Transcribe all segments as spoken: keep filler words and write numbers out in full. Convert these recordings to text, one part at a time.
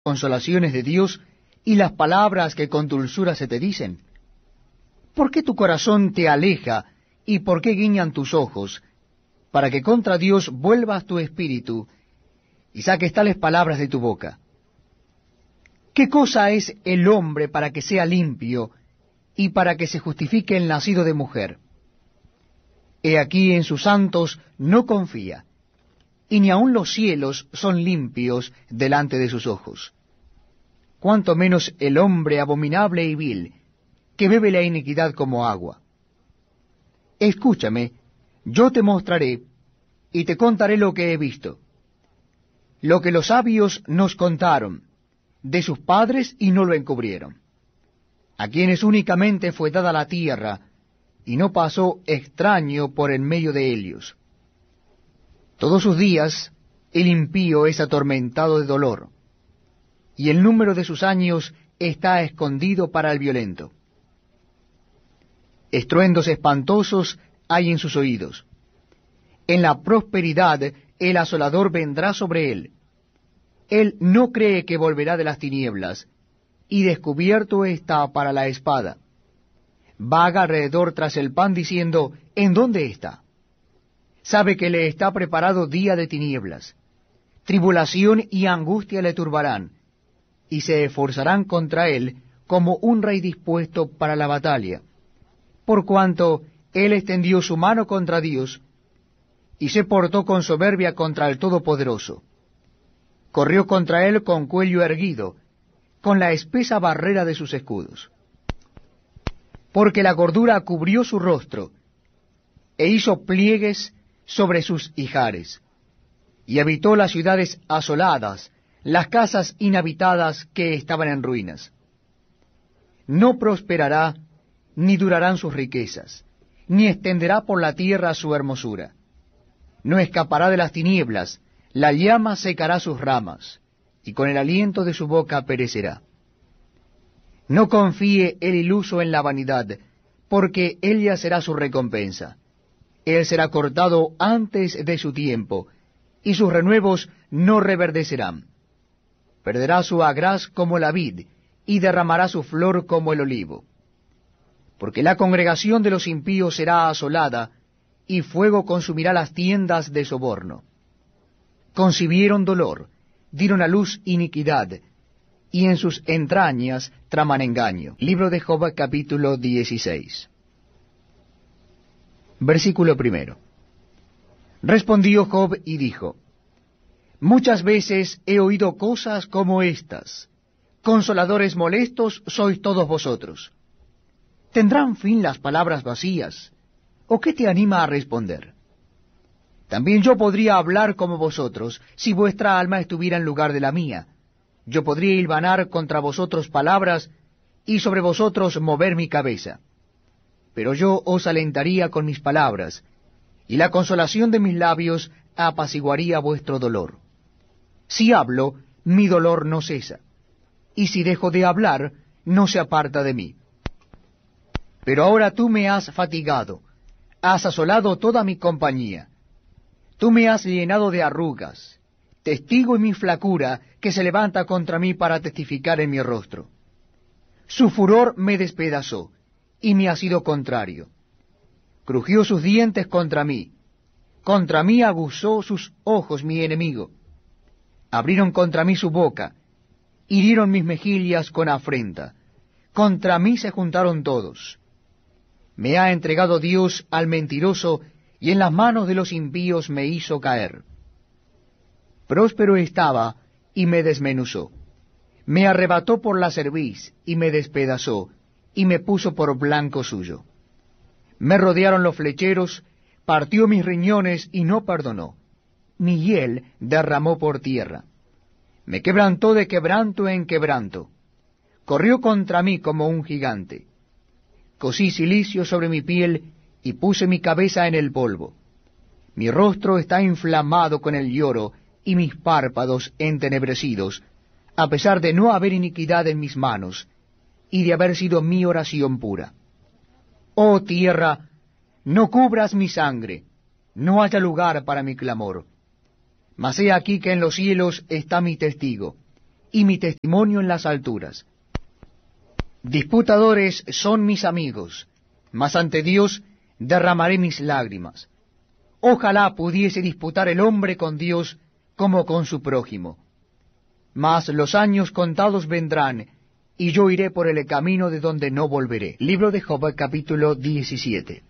consolaciones de Dios y las palabras que con dulzura se te dicen? ¿Por qué tu corazón te aleja y por qué guiñan tus ojos, para que contra Dios vuelvas tu espíritu y saques tales palabras de tu boca? ¿Qué cosa es el hombre para que sea limpio y para que se justifique el nacido de mujer? He aquí en sus santos no confía, y ni aun los cielos son limpios delante de sus ojos. Cuanto menos el hombre abominable y vil, que bebe la iniquidad como agua. Escúchame, yo te mostraré, y te contaré lo que he visto. Lo que los sabios nos contaron, de sus padres, y no lo encubrieron. A quienes únicamente fue dada la tierra, y no pasó extraño por en medio de ellos. Todos sus días el impío es atormentado de dolor, y el número de sus años está escondido para el violento. Estruendos espantosos hay en sus oídos. En la prosperidad el asolador vendrá sobre él. Él no cree que volverá de las tinieblas, y descubierto está para la espada. Vaga alrededor tras el pan diciendo, ¿en dónde está? Sabe que le está preparado día de tinieblas. Tribulación y angustia le turbarán, y se esforzarán contra él como un rey dispuesto para la batalla, por cuanto él extendió su mano contra Dios, y se portó con soberbia contra el Todopoderoso. Corrió contra él con cuello erguido, con la espesa barrera de sus escudos. Porque la gordura cubrió su rostro, e hizo pliegues sobre sus ijares, y habitó las ciudades asoladas, las casas inhabitadas que estaban en ruinas. No prosperará, ni durarán sus riquezas, ni extenderá por la tierra su hermosura. No escapará de las tinieblas, la llama secará sus ramas, y con el aliento de su boca perecerá. No confíe el iluso en la vanidad, porque ella será su recompensa. Él será cortado antes de su tiempo, y sus renuevos no reverdecerán. Perderá su agraz como la vid, y derramará su flor como el olivo. Porque la congregación de los impíos será asolada, y fuego consumirá las tiendas de soborno. Concibieron dolor, dieron a luz iniquidad, y en sus entrañas traman engaño. Libro de Job, capítulo dieciséis. Versículo primero. Respondió Job y dijo, Muchas veces he oído cosas como estas. Consoladores molestos sois todos vosotros. ¿Tendrán fin las palabras vacías? ¿O qué te anima a responder? También yo podría hablar como vosotros, si vuestra alma estuviera en lugar de la mía. Yo podría hilvanar contra vosotros palabras, y sobre vosotros mover mi cabeza. Pero yo os alentaría con mis palabras, y la consolación de mis labios apaciguaría vuestro dolor. Si hablo, mi dolor no cesa, y si dejo de hablar, no se aparta de mí. Pero ahora tú me has fatigado, has asolado toda mi compañía. Tú me has llenado de arrugas, testigo en mi flacura, que se levanta contra mí para testificar en mi rostro. Su furor me despedazó, y me ha sido contrario. Crujió sus dientes contra mí, contra mí aguzó sus ojos mi enemigo. Abrieron contra mí su boca, hirieron mis mejillas con afrenta, contra mí se juntaron todos. Me ha entregado Dios al mentiroso, y en las manos de los impíos me hizo caer. Próspero estaba, y me desmenuzó. Me arrebató por la cerviz, y me despedazó, y me puso por blanco suyo. Me rodearon los flecheros, partió mis riñones, y no perdonó. Mi hiel derramó por tierra. Me quebrantó de quebranto en quebranto. Corrió contra mí como un gigante. Cosí cilicio sobre mi piel, y puse mi cabeza en el polvo. Mi rostro está inflamado con el lloro, y mis párpados entenebrecidos, a pesar de no haber iniquidad en mis manos, y de haber sido mi oración pura. Oh tierra, no cubras mi sangre, no haya lugar para mi clamor. Mas he aquí que en los cielos está mi testigo, y mi testimonio en las alturas. Disputadores son mis amigos, mas ante Dios derramaré mis lágrimas. Ojalá pudiese disputar el hombre con Dios como con su prójimo. Mas los años contados vendrán, y yo iré por el camino de donde no volveré. Libro de Job, capítulo diecisiete.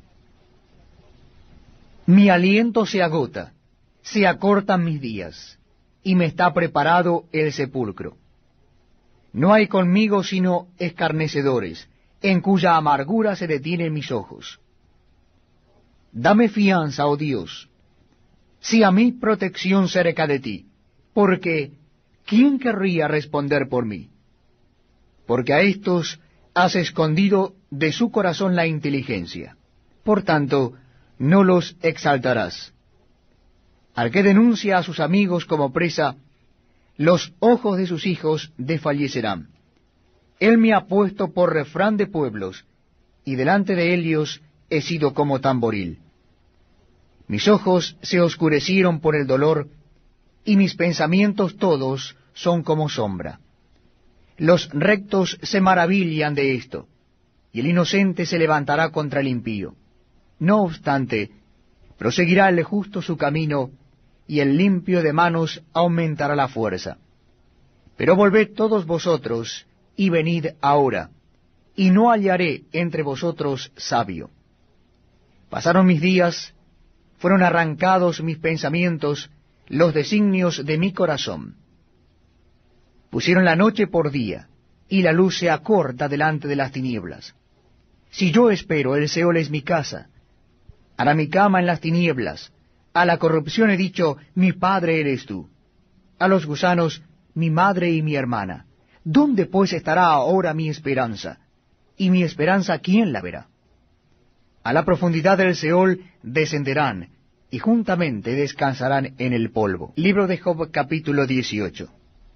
Mi aliento se agota, se acortan mis días, y me está preparado el sepulcro. No hay conmigo sino escarnecedores, en cuya amargura se detienen mis ojos. Dame fianza, oh Dios, si a mí protección cerca de ti, porque ¿quién querría responder por mí? Porque a estos has escondido de su corazón la inteligencia, por tanto, no los exaltarás. Al que denuncia a sus amigos como presa, los ojos de sus hijos desfallecerán. Él me ha puesto por refrán de pueblos, y delante de ellos he sido como tamboril. Mis ojos se oscurecieron por el dolor, y mis pensamientos todos son como sombra. Los rectos se maravillan de esto, y el inocente se levantará contra el impío. No obstante, proseguirá el justo su camino, y el limpio de manos aumentará la fuerza. Pero volved todos vosotros, y venid ahora, y no hallaré entre vosotros sabio. Pasaron mis días, fueron arrancados mis pensamientos, los designios de mi corazón. Pusieron la noche por día, y la luz se acorta delante de las tinieblas. Si yo espero, el Seol es mi casa. Hará mi cama en las tinieblas. A la corrupción he dicho, mi padre eres tú. A los gusanos, mi madre y mi hermana. ¿Dónde pues estará ahora mi esperanza? ¿Y mi esperanza quién la verá? A la profundidad del Seol descenderán, y juntamente descansarán en el polvo. Libro de Job, capítulo dieciocho.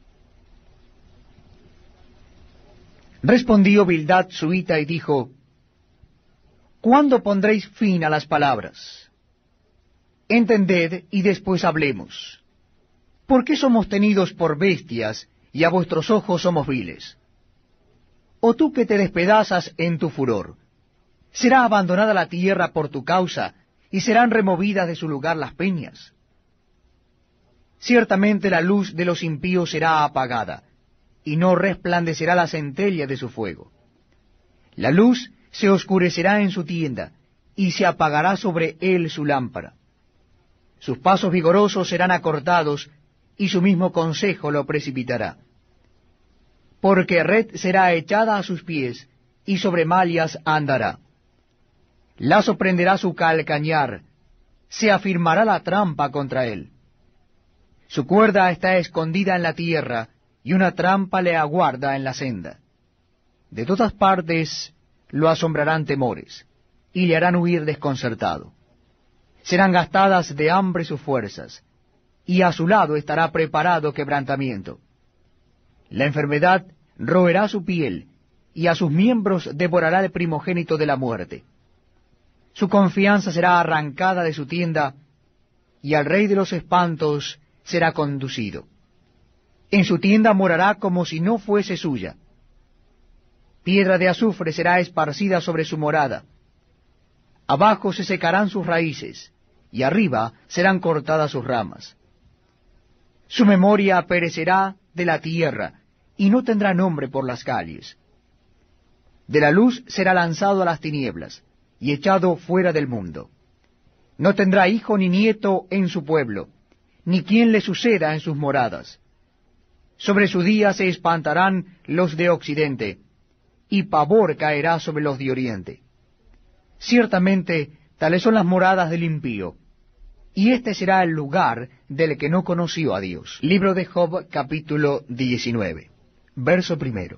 Respondió Bildad suita y dijo, ¿cuándo pondréis fin a las palabras? Entended y después hablemos. ¿Por qué somos tenidos por bestias y a vuestros ojos somos viles? ¿O tú que te despedazas en tu furor? ¿Será abandonada la tierra por tu causa y serán removidas de su lugar las peñas? Ciertamente la luz de los impíos será apagada, y no resplandecerá la centella de su fuego. La luz se oscurecerá en su tienda, y se apagará sobre él su lámpara. Sus pasos vigorosos serán acortados, y su mismo consejo lo precipitará. Porque red será echada a sus pies, y sobre mallas andará. Lazo prenderá su calcañar, se afirmará la trampa contra él. Su cuerda está escondida en la tierra, y una trampa le aguarda en la senda. De todas partes lo asombrarán temores, y le harán huir desconcertado. Serán gastadas de hambre sus fuerzas, y a su lado estará preparado quebrantamiento. La enfermedad roerá su piel, y a sus miembros devorará el primogénito de la muerte. Su confianza será arrancada de su tienda, y al rey de los espantos será conducido. En su tienda morará como si no fuese suya. Piedra de azufre será esparcida sobre su morada. Abajo se secarán sus raíces, y arriba serán cortadas sus ramas. Su memoria perecerá de la tierra, y no tendrá nombre por las calles. De la luz será lanzado a las tinieblas, y echado fuera del mundo. No tendrá hijo ni nieto en su pueblo, ni quien le suceda en sus moradas. Sobre su día se espantarán los de occidente, y pavor caerá sobre los de oriente. Ciertamente, tales son las moradas del impío, y este será el lugar del que no conoció a Dios. Libro de Job, capítulo diecinueve, verso primero.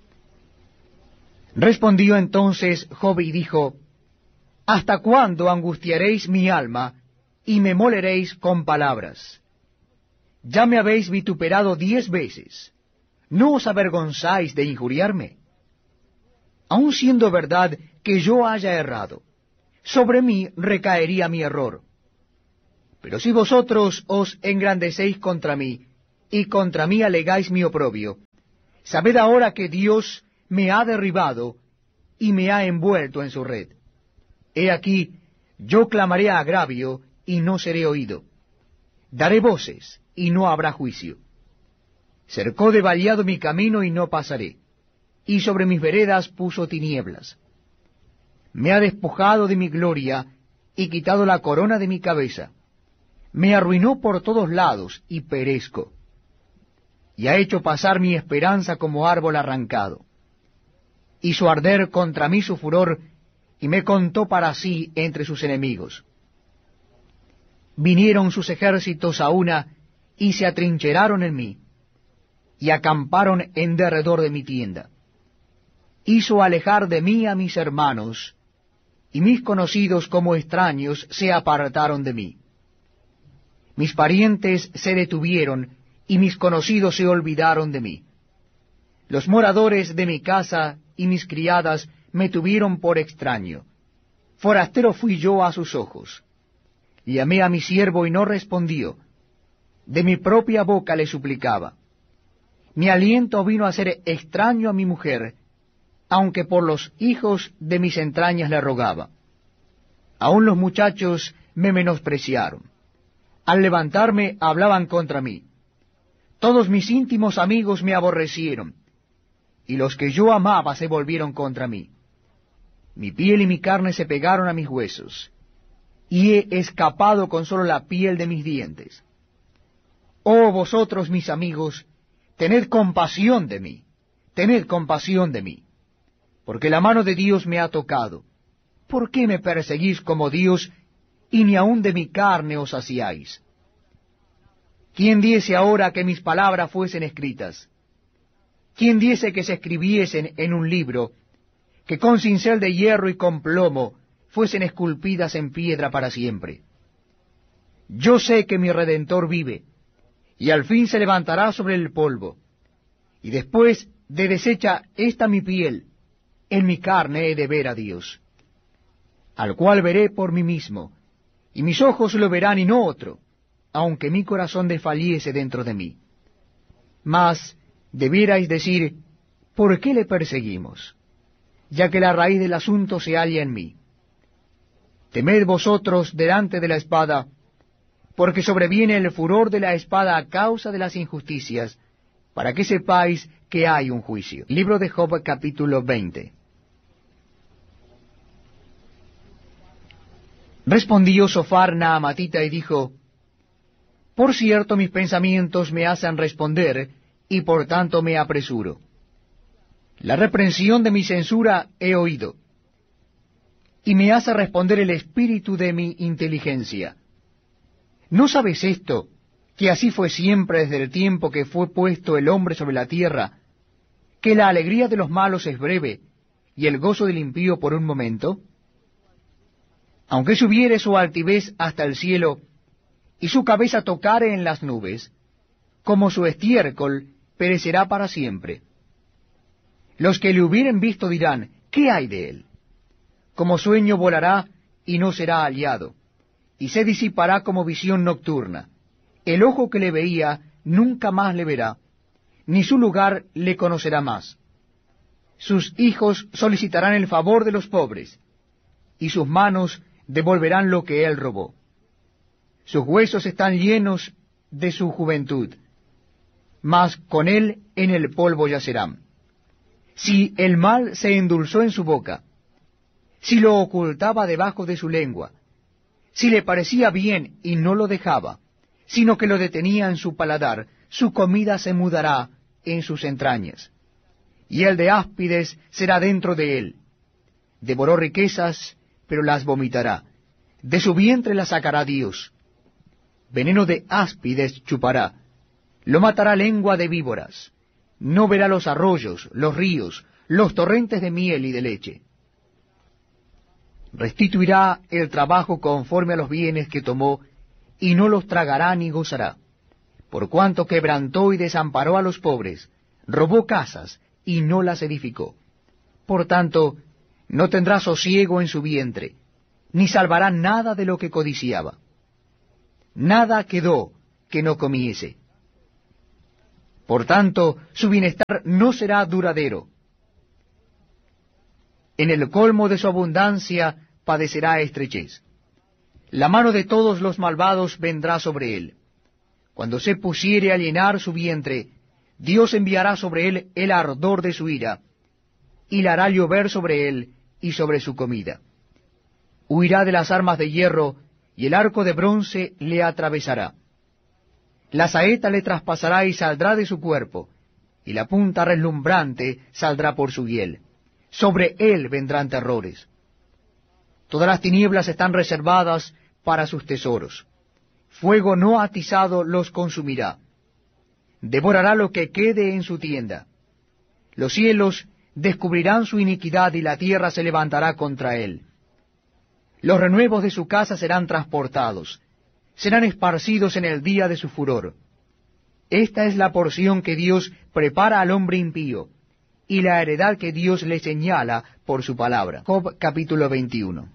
Respondió entonces Job y dijo, ¿hasta cuándo angustiaréis mi alma, y me moleréis con palabras? Ya me habéis vituperado diez veces. ¿No os avergonzáis de injuriarme? Aun siendo verdad que yo haya errado, sobre mí recaería mi error. Pero si vosotros os engrandecéis contra mí, y contra mí alegáis mi oprobio. Sabed ahora que Dios me ha derribado y me ha envuelto en su red. He aquí, yo clamaré a agravio y no seré oído. Daré voces y no habrá juicio. Cercó de vallado mi camino y no pasaré, y sobre mis veredas puso tinieblas. Me ha despojado de mi gloria y quitado la corona de mi cabeza. Me arruinó por todos lados y perezco. Y ha hecho pasar mi esperanza como árbol arrancado. Hizo arder contra mí su furor, y me contó para sí entre sus enemigos. Vinieron sus ejércitos a una, y se atrincheraron en mí, y acamparon en derredor de mi tienda. Hizo alejar de mí a mis hermanos, y mis conocidos como extraños se apartaron de mí. Mis parientes se detuvieron, y mis conocidos se olvidaron de mí. Los moradores de mi casa y mis criadas me tuvieron por extraño. Forastero fui yo a sus ojos. Llamé a mi siervo y no respondió. De mi propia boca le suplicaba. Mi aliento vino a ser extraño a mi mujer, aunque por los hijos de mis entrañas le rogaba. Aun los muchachos me menospreciaron. Al levantarme hablaban contra mí. Todos mis íntimos amigos me aborrecieron, y los que yo amaba se volvieron contra mí. Mi piel y mi carne se pegaron a mis huesos, y he escapado con solo la piel de mis dientes. Oh vosotros, mis amigos, tened compasión de mí, tened compasión de mí, porque la mano de Dios me ha tocado. ¿Por qué me perseguís como Dios, y ni aun de mi carne os saciáis? ¿Quién diese ahora que mis palabras fuesen escritas? ¿Quién diese que se escribiesen en un libro, que con cincel de hierro y con plomo fuesen esculpidas en piedra para siempre? Yo sé que mi Redentor vive, y al fin se levantará sobre el polvo, y después de deshecha esta mi piel, en mi carne he de ver a Dios, al cual veré por mí mismo, y mis ojos lo verán y no otro, aunque mi corazón desfalliese dentro de mí. Mas debierais decir, ¿por qué le perseguimos? Ya que la raíz del asunto se halla en mí. Temed vosotros delante de la espada, porque sobreviene el furor de la espada a causa de las injusticias, para que sepáis que hay un juicio. Libro de Job, capítulo veinte. Respondió Sofar Naamatita y dijo, por cierto mis pensamientos me hacen responder, y por tanto me apresuro. La reprensión de mi censura he oído, y me hace responder el espíritu de mi inteligencia. ¿No sabes esto, que así fue siempre desde el tiempo que fue puesto el hombre sobre la tierra, que la alegría de los malos es breve, y el gozo del impío por un momento? Aunque subiere su altivez hasta el cielo, y su cabeza tocare en las nubes, como su estiércol perecerá para siempre. Los que le hubieren visto dirán, ¿qué hay de él? Como sueño volará y no será hallado, y se disipará como visión nocturna. El ojo que le veía nunca más le verá, ni su lugar le conocerá más. Sus hijos solicitarán el favor de los pobres, y sus manos devolverán lo que él robó. Sus huesos están llenos de su juventud, mas con él en el polvo yacerán. Si el mal se endulzó en su boca, si lo ocultaba debajo de su lengua, si le parecía bien y no lo dejaba, sino que lo detenía en su paladar, su comida se mudará en sus entrañas, y el de áspides será dentro de él. Devoró riquezas, pero las vomitará, de su vientre las sacará Dios. Veneno de áspides chupará, lo matará lengua de víboras, no verá los arroyos, los ríos, los torrentes de miel y de leche. Restituirá el trabajo conforme a los bienes que tomó, y no los tragará ni gozará, por cuanto quebrantó y desamparó a los pobres, robó casas y no las edificó. Por tanto, no tendrá sosiego en su vientre, ni salvará nada de lo que codiciaba. Nada quedó que no comiese. Por tanto, su bienestar no será duradero. En el colmo de su abundancia padecerá estrechez. La mano de todos los malvados vendrá sobre él. Cuando se pusiere a llenar su vientre, Dios enviará sobre él el ardor de su ira, y la hará llover sobre él y sobre su comida. Huirá de las armas de hierro, y el arco de bronce le atravesará. La saeta le traspasará y saldrá de su cuerpo, y la punta reslumbrante saldrá por su hiel. Sobre él vendrán terrores. Todas las tinieblas están reservadas para sus tesoros. Fuego no atizado los consumirá. Devorará lo que quede en su tienda. Los cielos descubrirán su iniquidad y la tierra se levantará contra él. Los renuevos de su casa serán transportados, serán esparcidos en el día de su furor. Esta es la porción que Dios prepara al hombre impío, y la heredad que Dios le señala por su palabra. Job capítulo veintiuno.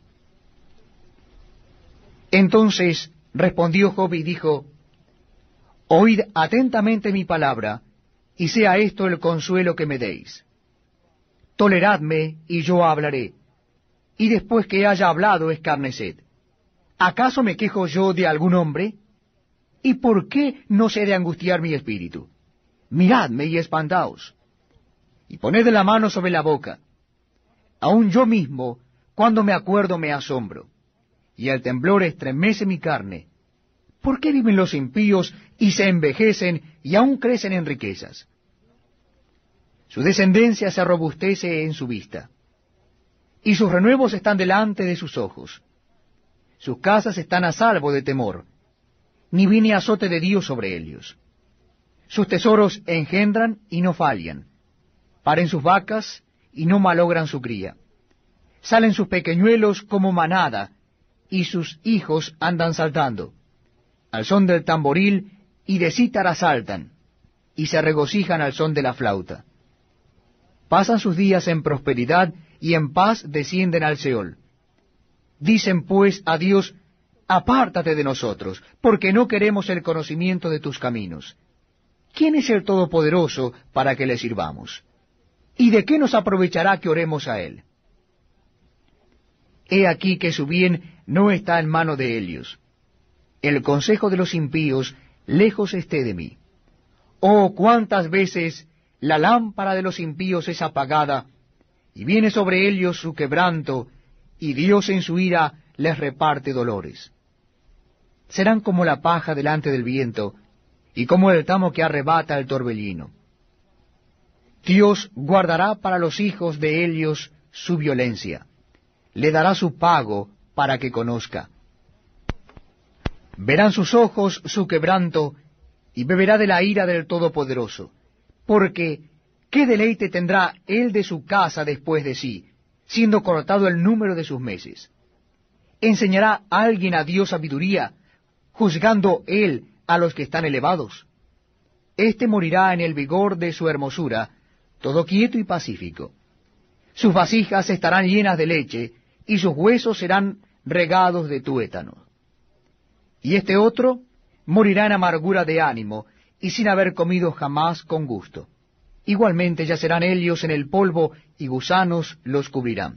Entonces respondió Job y dijo, Oíd atentamente mi palabra, y sea esto el consuelo que me deis. Toleradme, y yo hablaré, y después que haya hablado escarneced. ¿Acaso me quejo yo de algún hombre? ¿Y por qué no se he de angustiar mi espíritu? Miradme y espantaos, y poned la mano sobre la boca. Aun yo mismo, cuando me acuerdo, me asombro, y el temblor estremece mi carne. ¿Por qué viven los impíos y se envejecen y aún crecen en riquezas? Su descendencia se robustece en su vista, y sus renuevos están delante de sus ojos. Sus casas están a salvo de temor, ni viene azote de Dios sobre ellos. Sus tesoros engendran y no fallan, paren sus vacas y no malogran su cría. Salen sus pequeñuelos como manada, y sus hijos andan saltando. Al son del tamboril y de cítara saltan, y se regocijan al son de la flauta. Pasan sus días en prosperidad, y en paz descienden al Seol. Dicen pues a Dios, apártate de nosotros, porque no queremos el conocimiento de tus caminos. ¿Quién es el Todopoderoso para que le sirvamos? ¿Y de qué nos aprovechará que oremos a él? He aquí que su bien no está en mano de ellos. El consejo de los impíos lejos esté de mí. Oh, cuántas veces la lámpara de los impíos es apagada, y viene sobre ellos su quebranto, y Dios en su ira les reparte dolores. Serán como la paja delante del viento, y como el tamo que arrebata el torbellino. Dios guardará para los hijos de ellos su violencia, le dará su pago para que conozca. Verán sus ojos su quebranto, y beberá de la ira del Todopoderoso, porque ¿qué deleite tendrá él de su casa después de sí, siendo cortado el número de sus meses? ¿Enseñará alguien a Dios sabiduría, juzgando él a los que están elevados? Éste morirá en el vigor de su hermosura, todo quieto y pacífico. Sus vasijas estarán llenas de leche, y sus huesos serán regados de tuétano. Y este otro morirá en amargura de ánimo, y sin haber comido jamás con gusto. Igualmente yacerán ellos en el polvo, y gusanos los cubrirán.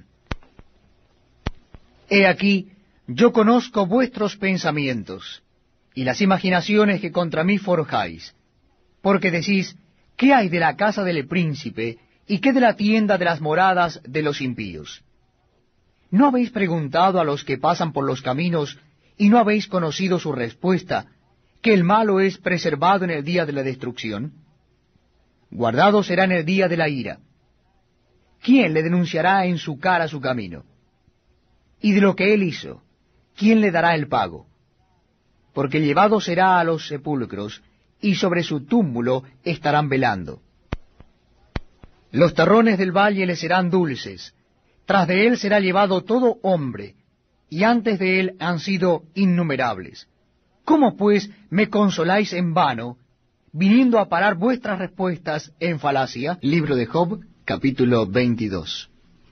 He aquí, yo conozco vuestros pensamientos, y las imaginaciones que contra mí forjáis, porque decís, ¿qué hay de la casa del príncipe, y qué de la tienda de las moradas de los impíos? ¿No habéis preguntado a los que pasan por los caminos, y no habéis conocido su respuesta, que el malo es preservado en el día de la destrucción? Guardado será en el día de la ira. ¿Quién le denunciará en su cara su camino? Y de lo que él hizo, ¿quién le dará el pago? Porque llevado será a los sepulcros, y sobre su túmulo estarán velando. Los terrones del valle le serán dulces, tras de él será llevado todo hombre, y antes de él han sido innumerables. ¿Cómo pues me consoláis en vano, viniendo a parar vuestras respuestas en falacia? Libro de Job, capítulo veintidós.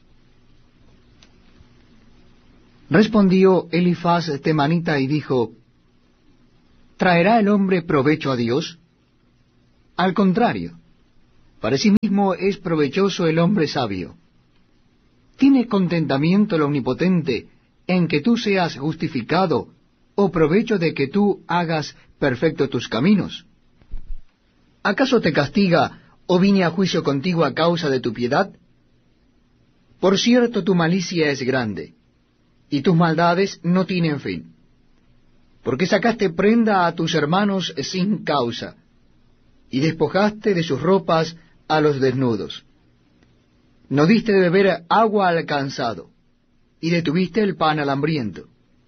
Respondió Elifaz temanita y dijo, ¿traerá el hombre provecho a Dios? Al contrario, para sí mismo es provechoso el hombre sabio. ¿Tiene contentamiento el Omnipotente en que tú seas justificado, o provecho de que tú hagas perfectos tus caminos? ¿Acaso te castiga, o vine a juicio contigo a causa de tu piedad? Por cierto, tu malicia es grande, y tus maldades no tienen fin. Porque sacaste prenda a tus hermanos sin causa, y despojaste de sus ropas a los desnudos. No diste de beber agua al cansado, y detuviste el pan al hambriento.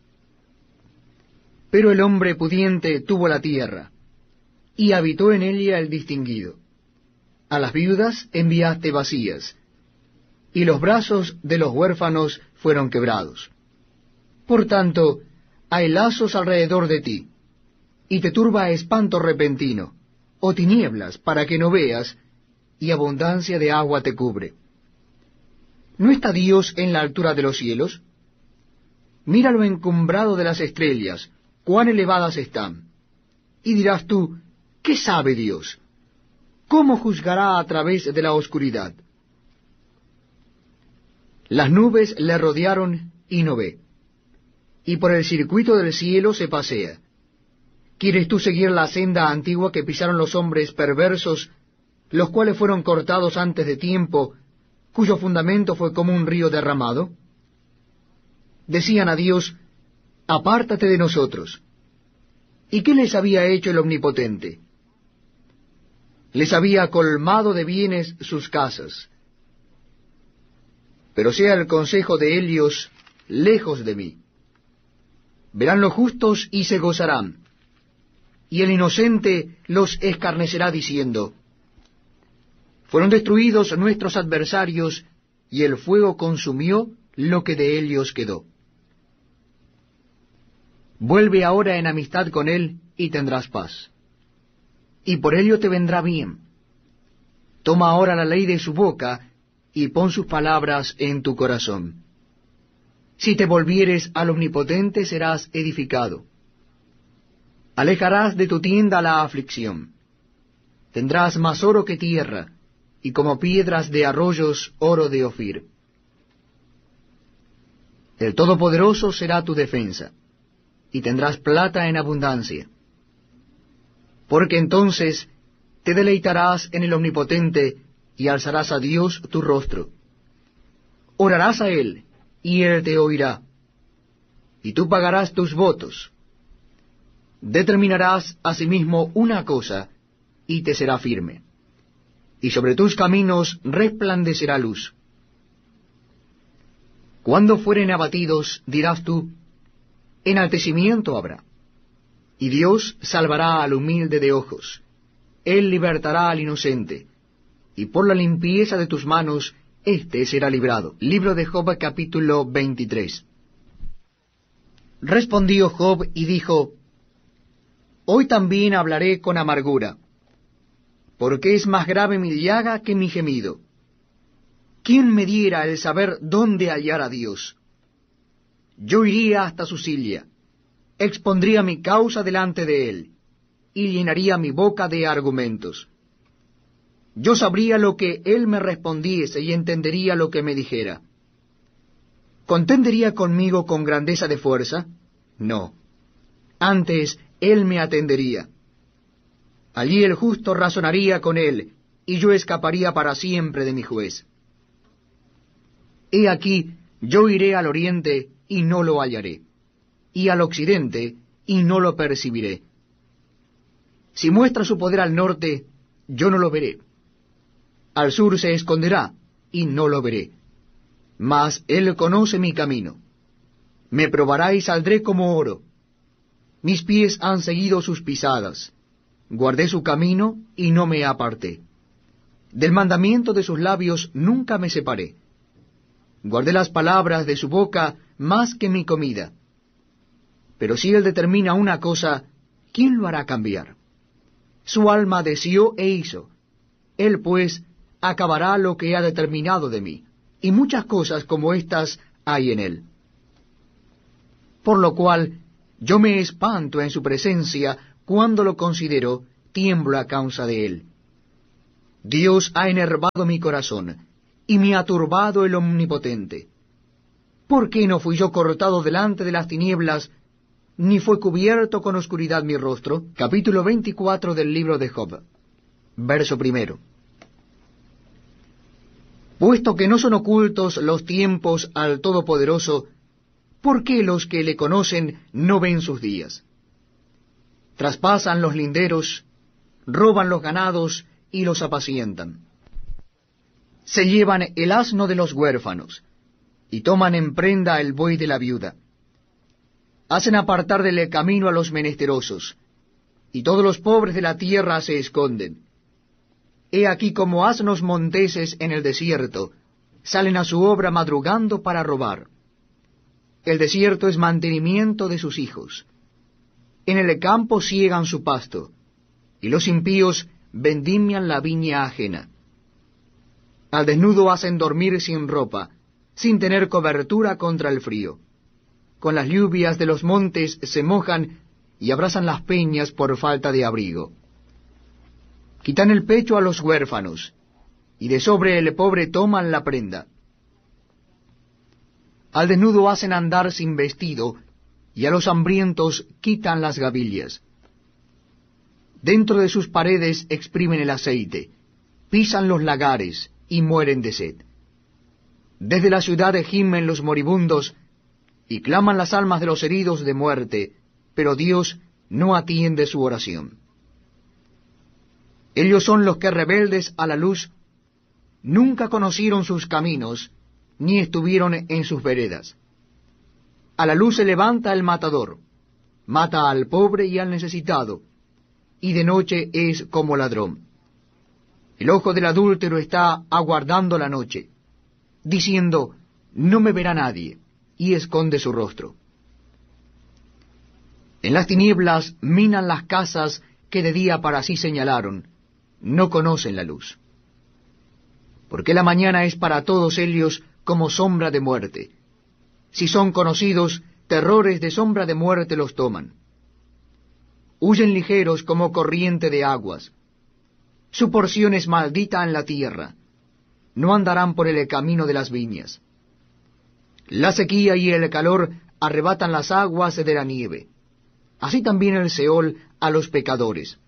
Pero el hombre pudiente tuvo la tierra, y habitó en ella el distinguido. A las viudas enviaste vacías, y los brazos de los huérfanos fueron quebrados. Por tanto, hay lazos alrededor de ti, y te turba espanto repentino, o tinieblas para que no veas, y abundancia de agua te cubre. ¿No está Dios en la altura de los cielos? Mira lo encumbrado de las estrellas, cuán elevadas están. Y dirás tú, ¿qué sabe Dios? ¿Cómo juzgará a través de la oscuridad? Las nubes le rodearon y no ve, y por el circuito del cielo se pasea. ¿Quieres tú seguir la senda antigua que pisaron los hombres perversos, los cuales fueron cortados antes de tiempo, cuyo fundamento fue como un río derramado? Decían a Dios, apártate de nosotros. ¿Y qué les había hecho el Omnipotente? Les había colmado de bienes sus casas. Pero sea el consejo de ellos lejos de mí. Verán los justos y se gozarán, y el inocente los escarnecerá diciendo, fueron destruidos nuestros adversarios, y el fuego consumió lo que de ellos quedó. Vuelve ahora en amistad con él, y tendrás paz, y por ello te vendrá bien. Toma ahora la ley de su boca, y pon sus palabras en tu corazón. Si te volvieres al Omnipotente, serás edificado. Alejarás de tu tienda la aflicción. Tendrás más oro que tierra, y como piedras de arroyos oro de Ofir. El Todopoderoso será tu defensa, y tendrás plata en abundancia. Porque entonces te deleitarás en el Omnipotente, y alzarás a Dios tu rostro. Orarás a Él, y Él te oirá, y tú pagarás tus votos. Determinarás asimismo una cosa, y te será firme, y sobre tus caminos resplandecerá luz. Cuando fueren abatidos, dirás tú, enaltecimiento habrá. Y Dios salvará al humilde de ojos, Él libertará al inocente, y por la limpieza de tus manos, éste será librado. Libro de Job, capítulo veintitrés. Respondió Job y dijo, hoy también hablaré con amargura, porque es más grave mi llaga que mi gemido. ¿Quién me diera el saber dónde hallar a Dios? Yo iría hasta su silla, expondría mi causa delante de él, y llenaría mi boca de argumentos. Yo sabría lo que él me respondiese y entendería lo que me dijera. ¿Contendería conmigo con grandeza de fuerza? No. Antes él me atendería. Allí el justo razonaría con él, y yo escaparía para siempre de mi juez. He aquí, yo iré al oriente, y no lo hallaré, y al occidente, y no lo percibiré. Si muestra su poder al norte, yo no lo veré. Al sur se esconderá, y no lo veré. Mas él conoce mi camino. Me probará y saldré como oro. Mis pies han seguido sus pisadas. Guardé su camino y no me aparté. Del mandamiento de sus labios nunca me separé. Guardé las palabras de su boca más que mi comida. Pero si él determina una cosa, ¿quién lo hará cambiar? Su alma deseó e hizo. Él pues acabará lo que ha determinado de mí, y muchas cosas como estas hay en él. Por lo cual yo me espanto en su presencia, cuando lo considero, tiemblo a causa de él, Dios ha enervado mi corazón, y me ha turbado el Omnipotente. ¿Por qué no fui yo cortado delante de las tinieblas, ni fue cubierto con oscuridad mi rostro? Capítulo veinticuatro del libro de Job, verso primero. Puesto que no son ocultos los tiempos al Todopoderoso, ¿por qué los que le conocen no ven sus días? Traspasan los linderos, roban los ganados y los apacientan. Se llevan el asno de los huérfanos, y toman en prenda el buey de la viuda. Hacen apartar del camino a los menesterosos, y todos los pobres de la tierra se esconden. He aquí como asnos monteses en el desierto, salen a su obra madrugando para robar. El desierto es mantenimiento de sus hijos. En el campo siegan su pasto, y los impíos vendimian la viña ajena. Al desnudo hacen dormir sin ropa, sin tener cobertura contra el frío. Con las lluvias de los montes se mojan y abrazan las peñas por falta de abrigo. Quitan el pecho a los huérfanos, y de sobre el pobre toman la prenda. Al desnudo hacen andar sin vestido, y a los hambrientos quitan las gavillas. Dentro de sus paredes exprimen el aceite, pisan los lagares, y mueren de sed. Desde la ciudad gimen los moribundos, y claman las almas de los heridos de muerte, pero Dios no atiende su oración. Ellos son los que rebeldes a la luz, nunca conocieron sus caminos, ni estuvieron en sus veredas. A la luz se levanta el matador, mata al pobre y al necesitado, y de noche es como ladrón. El ojo del adúltero está aguardando la noche, diciendo, no me verá nadie, y esconde su rostro. En las tinieblas minan las casas que de día para sí señalaron, no conocen la luz. Porque la mañana es para todos ellos como sombra de muerte. Si son conocidos, terrores de sombra de muerte los toman. Huyen ligeros como corriente de aguas. Su porción es maldita en la tierra. No andarán por el camino de las viñas. La sequía y el calor arrebatan las aguas de la nieve. Así también el Seol a los pecadores.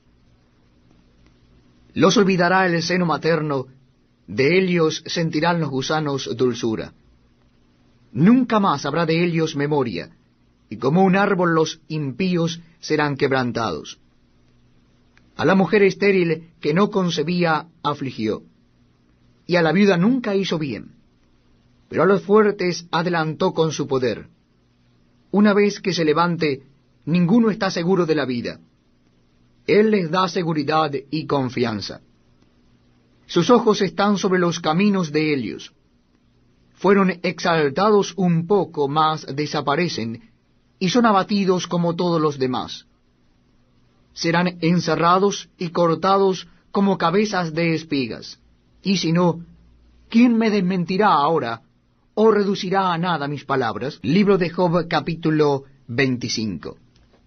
Los olvidará el seno materno, de ellos sentirán los gusanos dulzura. Nunca más habrá de ellos memoria, y como un árbol los impíos serán quebrantados. A la mujer estéril que no concebía afligió, y a la viuda nunca hizo bien, pero a los fuertes adelantó con su poder. Una vez que se levante, ninguno está seguro de la vida. Él les da seguridad y confianza. Sus ojos están sobre los caminos de ellos. Fueron exaltados un poco, mas desaparecen, y son abatidos como todos los demás. Serán encerrados y cortados como cabezas de espigas. Y si no, ¿quién me desmentirá ahora, o reducirá a nada mis palabras? Libro de Job, capítulo veinticinco.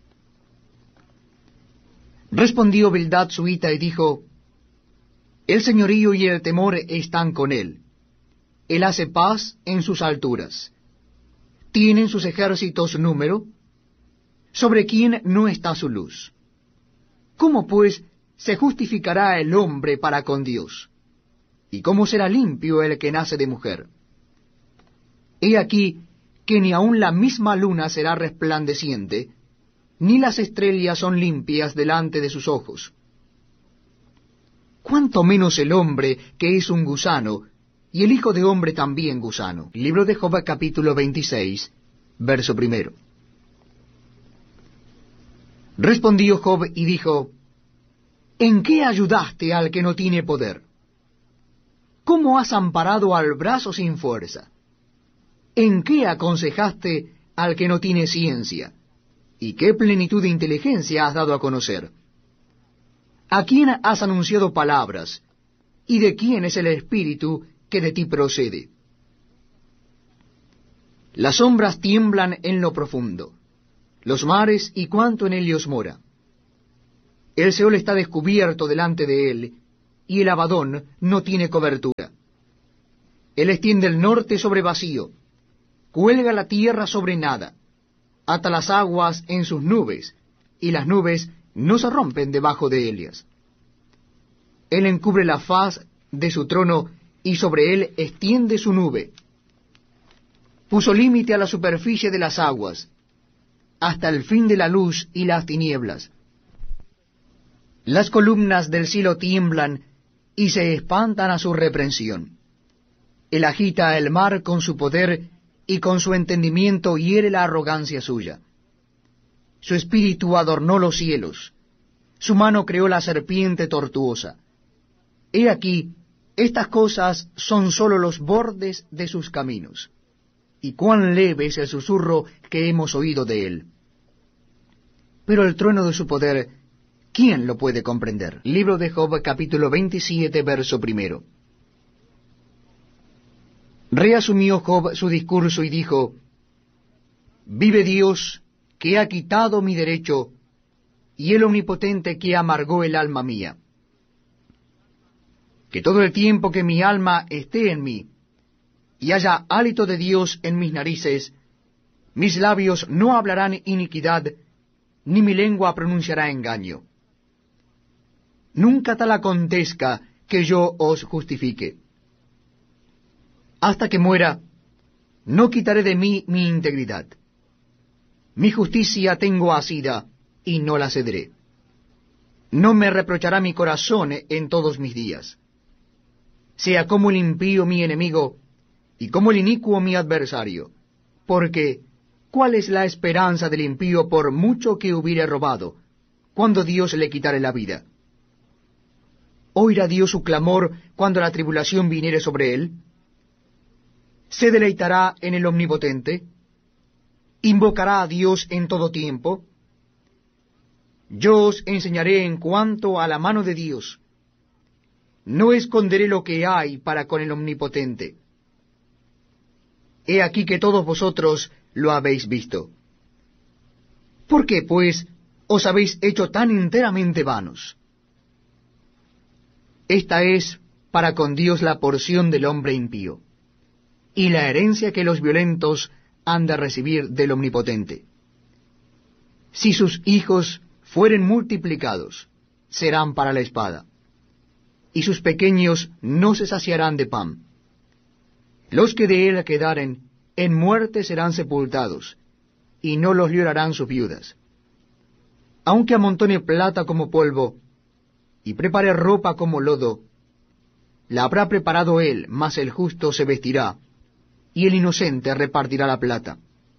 Respondió Bildad suita y dijo, el señorío y el temor están con él. Él hace paz en sus alturas. ¿Tienen sus ejércitos número? ¿Sobre quién no está su luz? ¿Cómo pues se justificará el hombre para con Dios? ¿Y cómo será limpio el que nace de mujer? He aquí que ni aun la misma luna será resplandeciente, ni las estrellas son limpias delante de sus ojos. ¿Cuánto menos el hombre que es un gusano, y el hijo de hombre también gusano? Libro de Job, capítulo veintiséis, verso primero. Respondió Job y dijo, ¿en qué ayudaste al que no tiene poder? ¿Cómo has amparado al brazo sin fuerza? ¿En qué aconsejaste al que no tiene ciencia? ¿Y qué plenitud de inteligencia has dado a conocer? ¿A quién has anunciado palabras? ¿Y de quién es el espíritu que de ti procede? Las sombras tiemblan en lo profundo, los mares y cuanto en ellos mora. El Seol está descubierto delante de él, y el Abadón no tiene cobertura. Él extiende el norte sobre vacío, cuelga la tierra sobre nada, ata las aguas en sus nubes, y las nubes no se rompen debajo de ellas. Él encubre la faz de su trono, y sobre él extiende su nube. Puso límite a la superficie de las aguas, hasta el fin de la luz y las tinieblas. Las columnas del cielo tiemblan y se espantan a su reprensión. Él agita el mar con su poder, y con su entendimiento hiere la arrogancia suya. Su espíritu adornó los cielos, su mano creó la serpiente tortuosa. He aquí, estas cosas son sólo los bordes de sus caminos, y cuán leve es el susurro que hemos oído de él. Pero el trueno de su poder, ¿quién lo puede comprender? Libro de Job, capítulo veintisiete, verso primero. Reasumió Job su discurso y dijo: Vive Dios, que ha quitado mi derecho, y el Omnipotente que amargó el alma mía. Que todo el tiempo que mi alma esté en mí, y haya hálito de Dios en mis narices, mis labios no hablarán iniquidad, ni mi lengua pronunciará engaño. Nunca tal acontezca que yo os justifique. Hasta que muera, no quitaré de mí mi integridad. Mi justicia tengo asida, y no la cederé. No me reprochará mi corazón en todos mis días. Sea como el impío mi enemigo, y como el inicuo mi adversario. Porque, ¿cuál es la esperanza del impío por mucho que hubiere robado, cuando Dios le quitare la vida? ¿Oirá Dios su clamor cuando la tribulación viniere sobre él? ¿Se deleitará en el Omnipotente? ¿Invocará a Dios en todo tiempo? Yo os enseñaré en cuanto a la mano de Dios. No esconderé lo que hay para con el Omnipotente. He aquí que todos vosotros lo habéis visto. ¿Por qué, pues, os habéis hecho tan enteramente vanos? Esta es para con Dios la porción del hombre impío, y la herencia que los violentos han de recibir del Omnipotente. Si sus hijos fueren multiplicados, serán para la espada, y sus pequeños no se saciarán de pan. Los que de él quedaren, en muerte serán sepultados, y no los llorarán sus viudas. Aunque amontone plata como polvo, y prepare ropa como lodo, la habrá preparado él, mas el justo se vestirá, y el inocente repartirá la plata.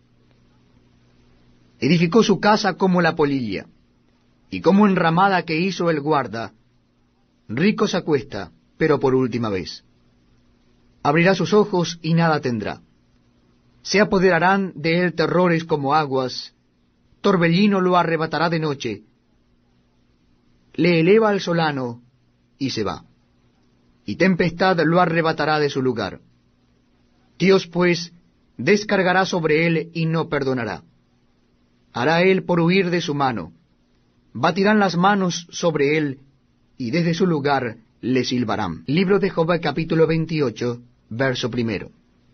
Edificó su casa como la polilla, y como enramada que hizo el guarda. Rico se acuesta, pero por última vez. Abrirá sus ojos y nada tendrá. Se apoderarán de él terrores como aguas, torbellino lo arrebatará de noche. Le eleva al solano y se va, y tempestad lo arrebatará de su lugar. Dios, pues, descargará sobre él y no perdonará. Hará él por huir de su mano. Batirán las manos sobre él, y desde su lugar le silbarán. Libro de Job, capítulo veintiocho, verso primero.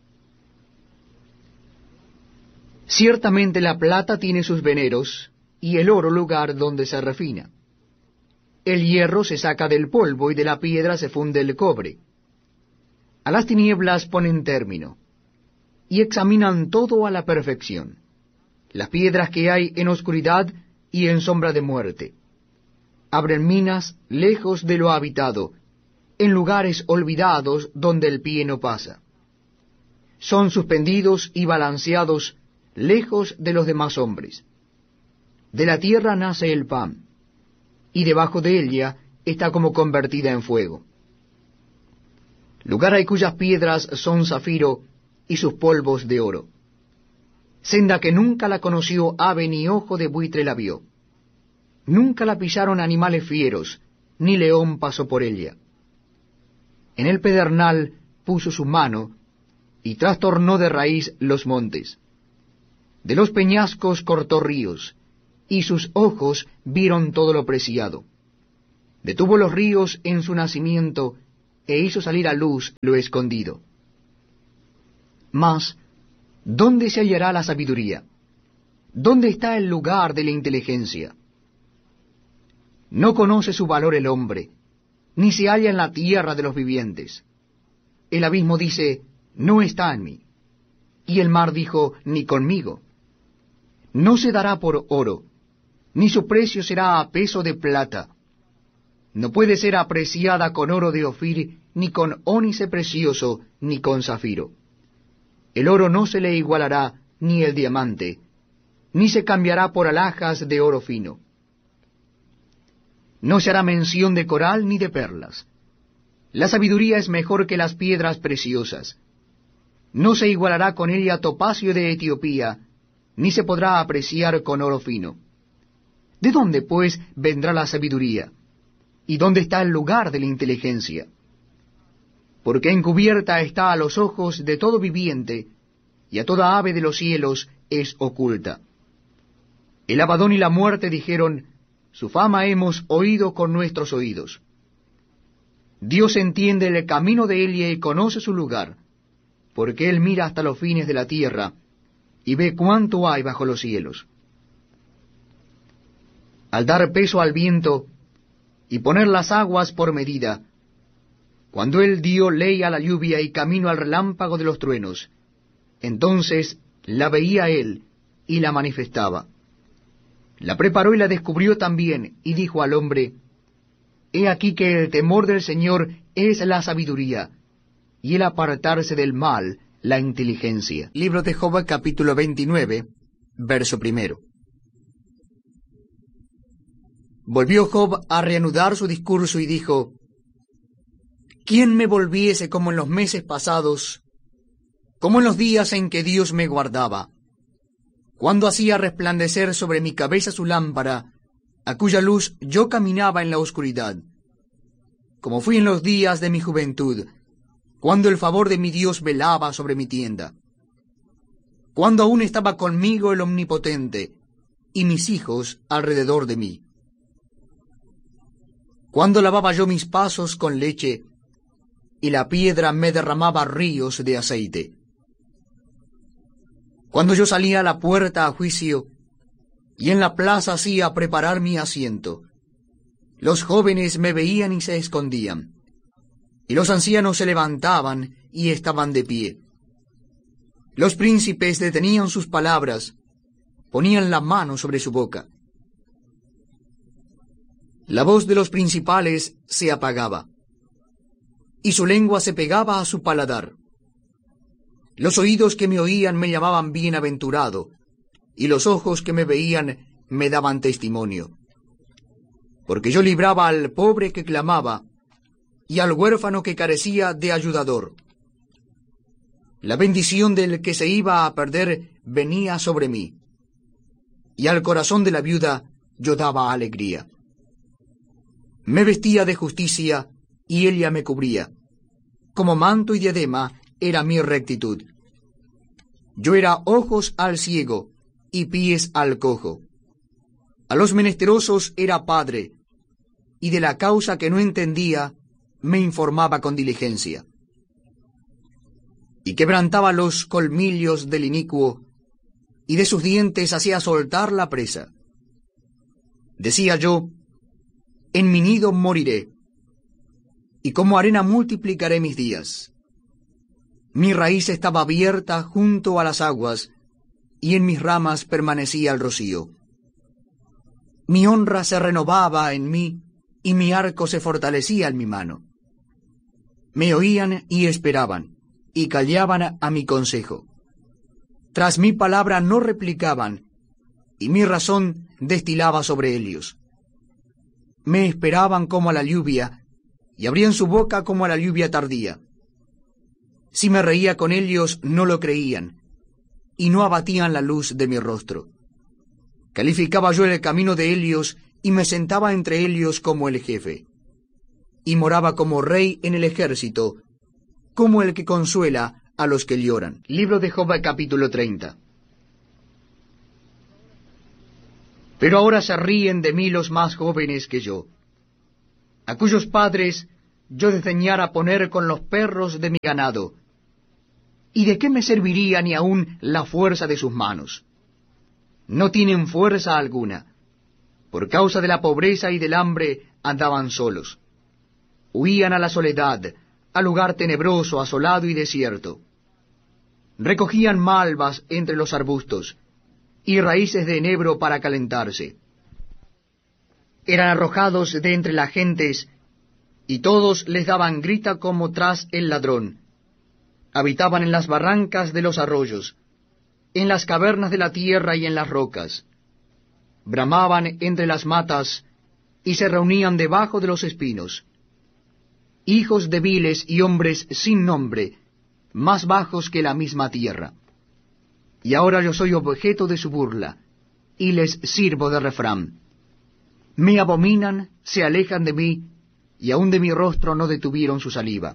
Ciertamente la plata tiene sus veneros, y el oro lugar donde se refina. El hierro se saca del polvo, y de la piedra se funde el cobre. A las tinieblas ponen término, y examinan todo a la perfección. Las piedras que hay en oscuridad y en sombra de muerte. Abren minas lejos de lo habitado, en lugares olvidados donde el pie no pasa. Son suspendidos y balanceados lejos de los demás hombres. De la tierra nace el pan, y debajo de ella está como convertida en fuego. Lugar hay cuyas piedras son zafiro, y sus polvos de oro. Senda que nunca la conoció ave ni ojo de buitre la vio. Nunca la pisaron animales fieros, ni león pasó por ella. En el pedernal puso su mano, y trastornó de raíz los montes. De los peñascos cortó ríos, y sus ojos vieron todo lo preciado. Detuvo los ríos en su nacimiento, e hizo salir a luz lo escondido. Mas, ¿dónde se hallará la sabiduría? ¿Dónde está el lugar de la inteligencia? No conoce su valor el hombre, ni se halla en la tierra de los vivientes. El abismo dice, no está en mí. Y el mar dijo, ni conmigo. No se dará por oro, ni su precio será a peso de plata. No puede ser apreciada con oro de Ofir, ni con ónice precioso, ni con zafiro. El oro no se le igualará, ni el diamante, ni se cambiará por alhajas de oro fino. No se hará mención de coral ni de perlas. La sabiduría es mejor que las piedras preciosas. No se igualará con ella topacio de Etiopía, ni se podrá apreciar con oro fino. ¿De dónde, pues, vendrá la sabiduría? ¿Y dónde está el lugar de la inteligencia? Porque encubierta está a los ojos de todo viviente, y a toda ave de los cielos es oculta. El Abadón y la muerte dijeron, su fama hemos oído con nuestros oídos. Dios entiende el camino de Elia y conoce su lugar, porque él mira hasta los fines de la tierra, y ve cuánto hay bajo los cielos. Al dar peso al viento, y poner las aguas por medida, cuando él dio ley a la lluvia y camino al relámpago de los truenos, entonces la veía él y la manifestaba. La preparó y la descubrió también, y dijo al hombre, he aquí que el temor del Señor es la sabiduría, y el apartarse del mal la inteligencia. Libro de Job, capítulo veintinueve, verso primero. Volvió Job a reanudar su discurso y dijo, ¿quién me volviese como en los meses pasados, como en los días en que Dios me guardaba, cuando hacía resplandecer sobre mi cabeza su lámpara, a cuya luz yo caminaba en la oscuridad, como fui en los días de mi juventud, cuando el favor de mi Dios velaba sobre mi tienda, cuando aún estaba conmigo el Omnipotente, y mis hijos alrededor de mí, cuando lavaba yo mis pasos con leche, y la piedra me derramaba ríos de aceite, cuando yo salía a la puerta a juicio, y en la plaza hacía preparar mi asiento, los jóvenes me veían y se escondían, y los ancianos se levantaban y estaban de pie. Los príncipes detenían sus palabras, ponían la mano sobre su boca. La voz de los principales se apagaba, y su lengua se pegaba a su paladar. Los oídos que me oían me llamaban bienaventurado, y los ojos que me veían me daban testimonio. Porque yo libraba al pobre que clamaba, y al huérfano que carecía de ayudador. La bendición del que se iba a perder venía sobre mí, y al corazón de la viuda yo daba alegría. Me vestía de justicia, y ella me cubría. Como manto y diadema era mi rectitud. Yo era ojos al ciego, y pies al cojo. A los menesterosos era padre, y de la causa que no entendía, me informaba con diligencia. Y quebrantaba los colmillos del inicuo, y de sus dientes hacía soltar la presa. Decía yo, en mi nido moriré, y como arena multiplicaré mis días. Mi raíz estaba abierta junto a las aguas, y en mis ramas permanecía el rocío. Mi honra se renovaba en mí, y mi arco se fortalecía en mi mano. Me oían y esperaban, y callaban a mi consejo. Tras mi palabra no replicaban, y mi razón destilaba sobre ellos. Me esperaban como a la lluvia, y abrían su boca como a la lluvia tardía. Si me reía con ellos, no lo creían, y no abatían la luz de mi rostro. Calificaba yo el camino de ellos, y me sentaba entre ellos como el jefe. Y moraba como rey en el ejército, como el que consuela a los que lloran. Libro de Job, capítulo treinta. Pero ahora se ríen de mí los más jóvenes que yo. a cuyos padres yo desdeñara poner con los perros de mi ganado. ¿Y de qué me serviría ni aun la fuerza de sus manos? No tienen fuerza alguna. Por causa de la pobreza y del hambre andaban solos. Huían a la soledad, al lugar tenebroso, asolado y desierto. Recogían malvas entre los arbustos y raíces de enebro para calentarse. Eran arrojados de entre las gentes, y todos les daban grita como tras el ladrón. Habitaban en las barrancas de los arroyos, en las cavernas de la tierra y en las rocas. Bramaban entre las matas, y se reunían debajo de los espinos. Hijos débiles y hombres sin nombre, más bajos que la misma tierra. Y ahora yo soy objeto de su burla, y les sirvo de refrán. Me abominan, se alejan de mí, y aun de mi rostro no detuvieron su saliva.